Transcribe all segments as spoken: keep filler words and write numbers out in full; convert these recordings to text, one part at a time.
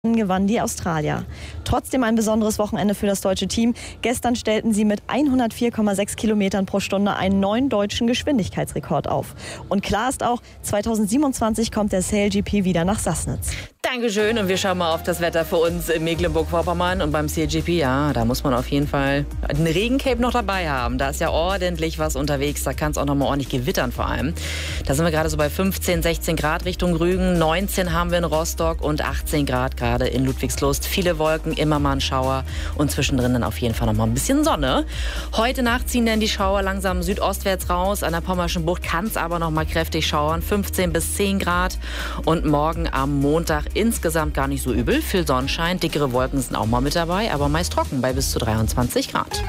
Gewannen die Australier. Trotzdem ein besonderes Wochenende für das deutsche Team. Gestern stellten sie mit hundertvier Komma sechs Kilometern pro Stunde einen neuen deutschen Geschwindigkeitsrekord auf. Und klar ist auch, zweitausendsiebenundzwanzig kommt der Sail G P wieder nach Sassnitz. Dankeschön, und wir schauen mal auf das Wetter für uns in Mecklenburg-Vorpommern. Und beim Sail G P, ja, da muss man auf jeden Fall ein Regencape noch dabei haben. Da ist ja ordentlich was unterwegs, da kann es auch noch mal ordentlich gewittern vor allem. Da sind wir gerade so bei fünfzehn, sechzehn Grad Richtung Rügen, neunzehn haben wir in Rostock und achtzehn Grad gerade in Ludwigslust. Viele Wolken, immer mal ein Schauer und zwischendrin dann auf jeden Fall noch mal ein bisschen Sonne. Heute Nacht ziehen dann die Schauer langsam südostwärts raus. An der Pommerschen Bucht kann es aber noch mal kräftig schauern, fünfzehn bis zehn Grad. Und morgen am Montag insgesamt gar nicht so übel. Viel Sonnenschein, dickere Wolken sind auch mal mit dabei, aber meist trocken bei bis zu dreiundzwanzig Grad.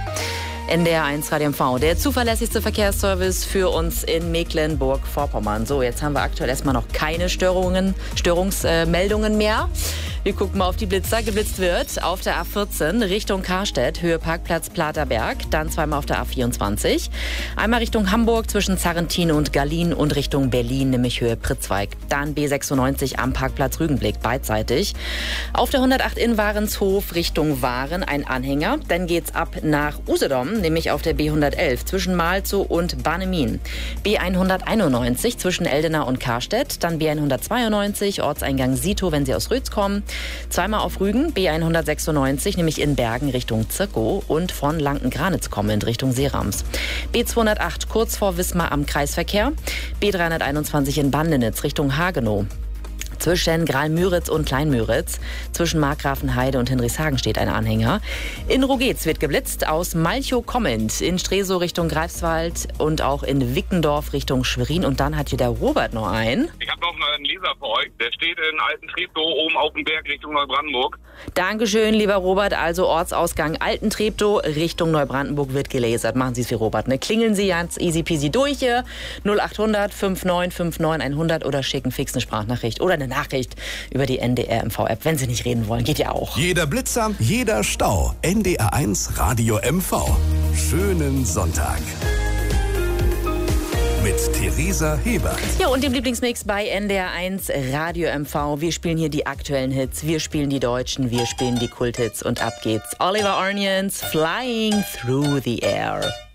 N D R eins Radio M V, der zuverlässigste Verkehrsservice für uns in Mecklenburg-Vorpommern. So, jetzt haben wir aktuell erstmal noch keine Störungen, Störungsmeldungen äh, mehr. Wir gucken mal auf die Blitzer. Geblitzt wird auf der A vierzehn Richtung Karstedt, Höhe Parkplatz Platerberg, dann zweimal auf der A vierundzwanzig. Einmal Richtung Hamburg zwischen Zarrentin und Gallien und Richtung Berlin, nämlich Höhe Pritzweig. Dann B sechsundneunzig am Parkplatz Rügenblick, beidseitig. Auf der hundertacht in Warenshof Richtung Waren ein Anhänger. Dann geht's ab nach Usedom, nämlich auf der B hundertelf zwischen Malzow und Barnemin. B hunderteinundneunzig zwischen Eldena und Karstedt. Dann B hundertzweiundneunzig, Ortseingang Sito, wenn Sie aus Rötz kommen. Zweimal auf Rügen, B hundertsechsundneunzig, nämlich in Bergen Richtung Zirkow und von Lanken-Granitz kommend Richtung Seerams. B zweihundertacht kurz vor Wismar am Kreisverkehr. B dreihunderteinundzwanzig in Bandenitz Richtung Hagenow. Zwischen Graal-Müritz und Klein-Müritz, zwischen Markgrafenheide und Hinrichshagen steht ein Anhänger. In Rogetz wird geblitzt, aus Malchow kommend, in Stresow Richtung Greifswald und auch in Wickendorf Richtung Schwerin. Und dann hat hier der Robert noch einen. Ich habe noch einen Leser für euch, der steht in Altentreptow oben auf dem Berg Richtung Neubrandenburg. Dankeschön, lieber Robert. Also Ortsausgang Altentreptow Richtung Neubrandenburg wird gelasert. Machen Sie es wie Robert, ne? Klingeln Sie ganz easy peasy durch hier. null achthundert neunundfünfzig neunundfünfzig hundert oder schicken fix eine Sprachnachricht oder eine Nachricht über die N D R M V-App. Wenn Sie nicht reden wollen, geht ja auch. Jeder Blitzer, jeder Stau. N D R eins Radio M V. Schönen Sonntag. Mit Theresa Hebert. Ja, und dem Lieblingsmix bei N D R eins Radio M V. Wir spielen hier die aktuellen Hits, wir spielen die Deutschen, wir spielen die Kulthits und ab geht's. Oliver Onions, Flying Through the Air.